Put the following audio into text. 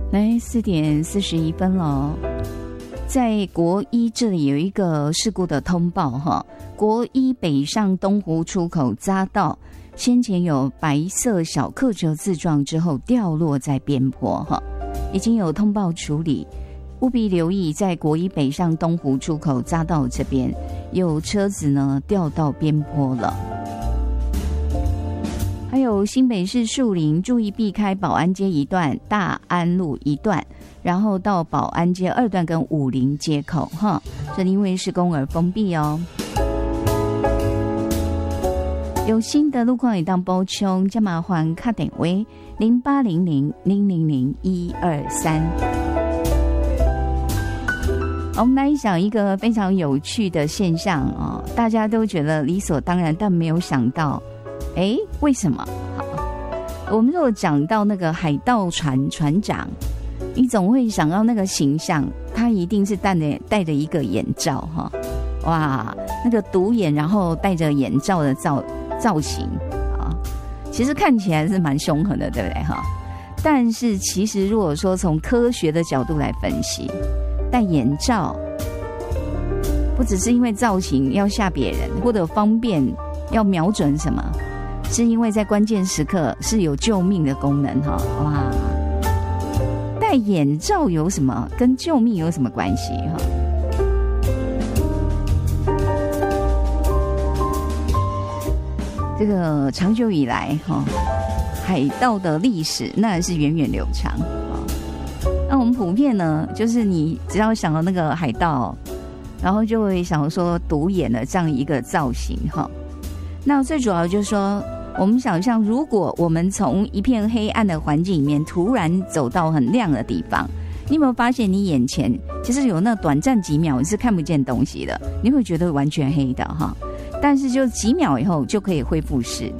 来4点41分了。在国一这里有一个事故的通报哈，国一北上东湖出口匝道先前有白色小客车自撞之后掉落在边坡哈，已经有通报处理，务必留意在国一北上东湖出口匝道这边有车子呢掉到边坡了。还有新北市树林，注意避开保安街一段、大安路一段，然后到保安街2段跟武林街口哈，这因为施工而封闭哦。有新的路况也当补充，加麻烦卡点为0800000123。我们来想一个非常有趣的现象哦，大家都觉得理所当然，但没有想到。为什么？我们如果讲到那个海盗船长，你总会想到那个形象，他一定是戴着一个眼罩哈，哇，那个独眼，然后戴着眼罩的造型啊，其实看起来是蛮凶狠的，对不对哈？但是其实如果说从科学的角度来分析，戴眼罩不只是因为造型要吓别人，或者方便要瞄准什么。是因为在关键时刻是有救命的功能哈，哇！戴眼罩有什么跟救命有什么关系哈？这个长久以来哈，海盗的历史那是源远流长啊。那我们普遍呢，就是你只要想到那个海盗，然后就会想说独眼的这样一个造型哈。那最主要就是说。我们想象，如果我们从一片黑暗的环境里面突然走到很亮的地方，你有没有发现你眼前其实有那短暂几秒你是看不见东西的，你会觉得完全黑的哈，但是就几秒以后就可以恢复视力。